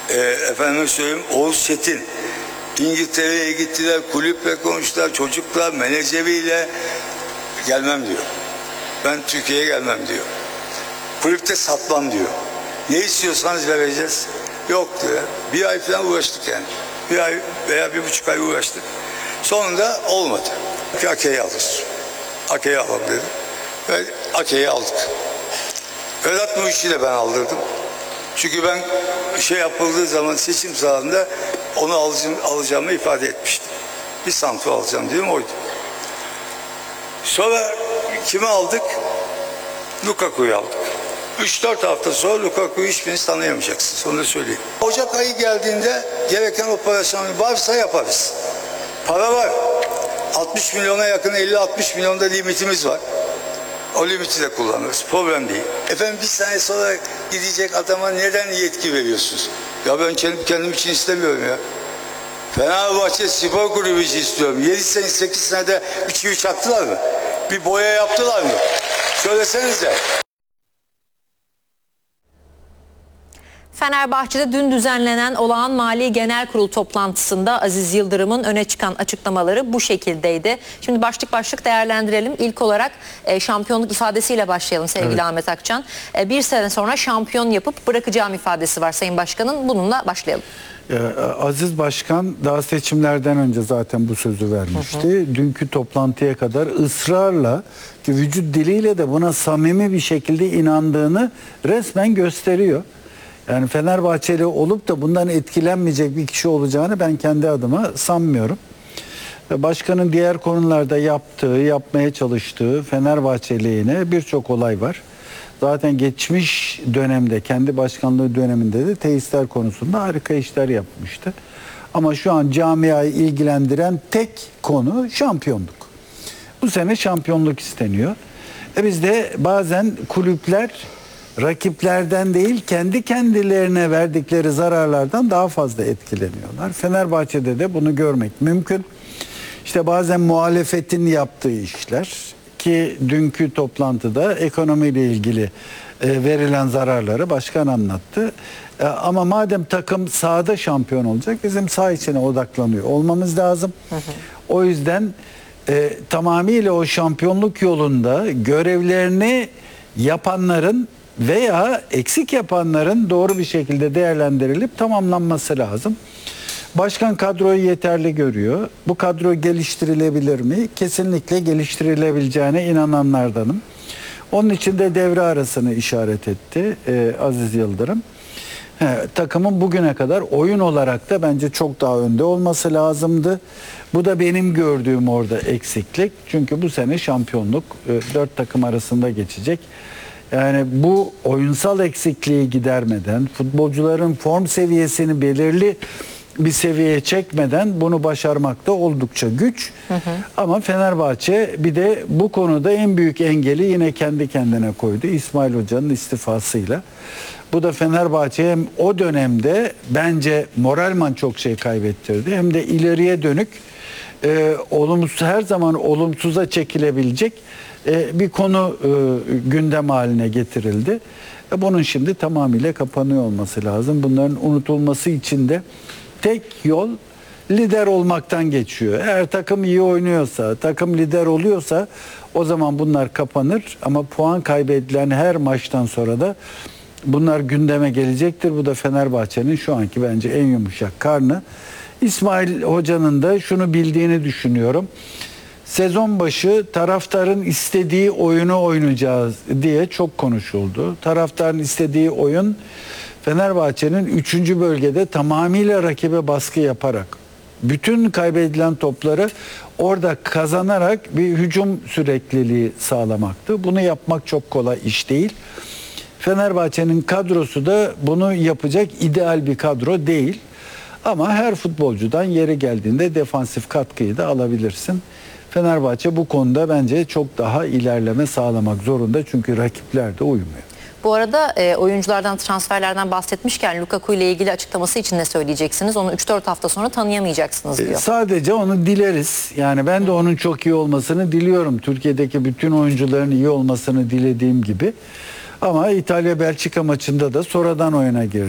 Efendime söyleyeyim, Oğuz Çetin İngiltere'ye gittiler, kulüple konuştular, çocuklar menajeriyle, gelmem diyor. Ben Türkiye'ye gelmem diyor. Kulüpte satmam diyor. Ne istiyorsanız vereceğiz. Yok diyor. Bir ay falan uğraştık yani. Bir ay veya 1,5 ay uğraştık. Sonunda olmadı. Ake'yi alırız. Ake'yi alalım dedim. Ve Ake'yi aldık. Vedat Muriç'i de ben aldırdım. Çünkü ben yapıldığı zaman seçim sırasında onu alacağımı ifade etmiştim. Bir santrfor alacağım diyorum, oydu. Sonra kimi aldık? Lukaku'yu aldık. 3-4 hafta sonra Lukaku'yu hiçbiriniz tanıyamayacaksınız. Onu da söyleyeyim. Ocak ayı geldiğinde gereken operasyonu varsa yaparız. Para var. 60 milyona yakın, 50-60 milyonda limitimiz var. O limiti de kullanırız. Problem değil. Efendim bir sene sonra gidecek adama neden yetki veriyorsunuz? Ya ben kendim için istemiyorum ya. Fenerbahçe Spor Kulübü için istiyorum. 7 sene 8 senede 2-3 attılar mı? Bir boya yaptılar mı? Söylesenize. Fenerbahçe'de dün düzenlenen olağan Mali Genel Kurul toplantısında Aziz Yıldırım'ın öne çıkan açıklamaları bu şekildeydi. Şimdi başlık başlık değerlendirelim. İlk olarak şampiyonluk ifadesiyle başlayalım sevgili evet. Ahmet Akçan. Bir sene sonra şampiyon yapıp bırakacağım ifadesi var Sayın Başkan'ın. Bununla başlayalım. Aziz Başkan daha seçimlerden önce zaten bu sözü vermişti. Dünkü toplantıya kadar ısrarla, vücut diliyle de buna samimi bir şekilde inandığını resmen gösteriyor. Yani Fenerbahçeli olup da bundan etkilenmeyecek bir kişi olacağını ben kendi adıma sanmıyorum. Başkanın diğer konularda yapmaya çalıştığı Fenerbahçe lehine birçok olay var. Zaten geçmiş dönemde, kendi başkanlığı döneminde de tesisler konusunda harika işler yapmıştı. Ama şu an camiayı ilgilendiren tek konu şampiyonluk. Bu sene şampiyonluk isteniyor. Biz de bazen kulüpler rakiplerden değil, kendi kendilerine verdikleri zararlardan daha fazla etkileniyorlar. Fenerbahçe'de de bunu görmek mümkün. İşte bazen muhalefetin yaptığı işler ki dünkü toplantıda ekonomiyle ilgili verilen zararları başkan anlattı. Ama madem takım sahada şampiyon olacak, bizim saha içine odaklanıyor olmamız lazım. O yüzden tamamıyla o şampiyonluk yolunda görevlerini yapanların veya eksik yapanların doğru bir şekilde değerlendirilip tamamlanması lazım. Başkan kadroyu yeterli görüyor. Bu kadro geliştirilebilir mi? Kesinlikle geliştirilebileceğine inananlardanım. Onun için de devre arasını işaret etti Aziz Yıldırım. Takımın bugüne kadar oyun olarak da bence çok daha önde olması lazımdı. Bu da benim gördüğüm orada eksiklik. Çünkü bu sene şampiyonluk 4 takım arasında geçecek. Yani bu oyunsal eksikliği gidermeden, futbolcuların form seviyesini belirli bir seviyeye çekmeden bunu başarmak da oldukça güç. Ama Fenerbahçe bir de bu konuda en büyük engeli yine kendi kendine koydu. İsmail Hoca'nın istifasıyla. Bu da Fenerbahçe'ye hem o dönemde bence moralman çok şey kaybettirdi. Hem de ileriye dönük her zaman olumsuza çekilebilecek bir konu gündem haline getirildi. Bunun şimdi tamamıyla kapanıyor olması lazım. Bunların unutulması için de tek yol lider olmaktan geçiyor. Eğer takım iyi oynuyorsa, takım lider oluyorsa o zaman bunlar kapanır. Ama puan kaybedilen her maçtan sonra da bunlar gündeme gelecektir. Bu da Fenerbahçe'nin şu anki bence en yumuşak karnı. İsmail Hoca'nın da şunu bildiğini düşünüyorum. Sezon başı taraftarın istediği oyunu oynayacağız diye çok konuşuldu. Taraftarın istediği oyun Fenerbahçe'nin 3. bölgede tamamıyla rakibe baskı yaparak, bütün kaybedilen topları orada kazanarak bir hücum sürekliliği sağlamaktı. Bunu yapmak çok kolay iş değil. Fenerbahçe'nin kadrosu da bunu yapacak ideal bir kadro değil. Ama her futbolcudan yeri geldiğinde defansif katkıyı da alabilirsin. Fenerbahçe bu konuda bence çok daha ilerleme sağlamak zorunda. Çünkü rakipler de uymuyor. Bu arada oyunculardan, transferlerden bahsetmişken Lukaku ile ilgili açıklaması için ne söyleyeceksiniz? Onu 3-4 hafta sonra tanıyamayacaksınız diyor. Sadece onu dileriz. Yani ben de onun çok iyi olmasını diliyorum. Türkiye'deki bütün oyuncuların iyi olmasını dilediğim gibi. Ama İtalya-Belçika maçında da sonradan oyuna girdi.